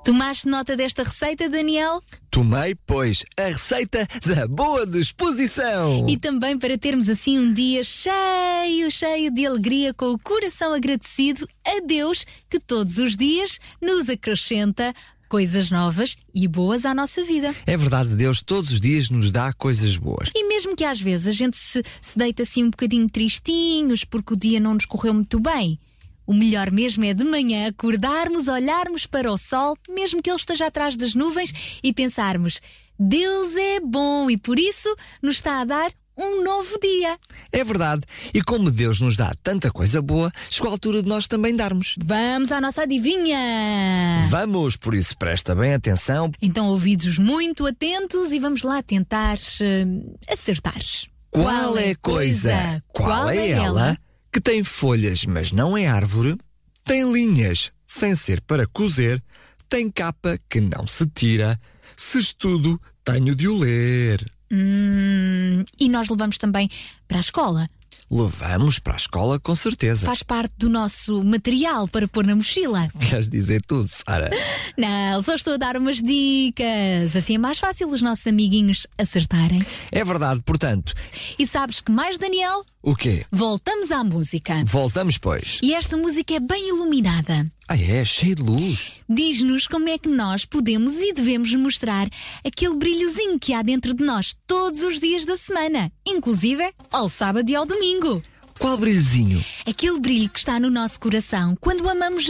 Tomaste nota desta receita, Daniel? Tomei, pois, a receita da boa disposição. E também para termos assim um dia cheio de alegria, com o coração agradecido a Deus, que todos os dias nos acrescenta coisas novas e boas à nossa vida. É verdade, Deus todos os dias nos dá coisas boas. E mesmo que às vezes a gente se deita assim um bocadinho tristinhos porque o dia não nos correu muito bem, o melhor mesmo é de manhã acordarmos, olharmos para o sol, mesmo que ele esteja atrás das nuvens, e pensarmos: Deus é bom e por isso nos está a dar um novo dia. É verdade. E como Deus nos dá tanta coisa boa, chegou a altura de nós também darmos. Vamos à nossa adivinha! Vamos, por isso presta bem atenção. Então, ouvidos muito atentos e vamos lá tentar acertar. Qual é a coisa? Qual é ela? Que tem folhas, mas não é árvore, tem linhas, sem ser para cozer, tem capa que não se tira, se estudo, tenho de o ler. E nós levamos também para a escola. Levamos para a escola, com certeza. Faz parte do nosso material para pôr na mochila. Queres dizer tudo, Sara? Não, só estou a dar umas dicas. Assim é mais fácil os nossos amiguinhos acertarem. É verdade, portanto. E sabes que mais, Daniel? O quê? Voltamos à música. Voltamos, pois. E esta música é bem iluminada. Ah, é? Cheio de luz. Diz-nos como é que nós podemos e devemos mostrar aquele brilhozinho que há dentro de nós todos os dias da semana, inclusive ao sábado e ao domingo. Qual brilhozinho? Aquele brilho que está no nosso coração quando amamos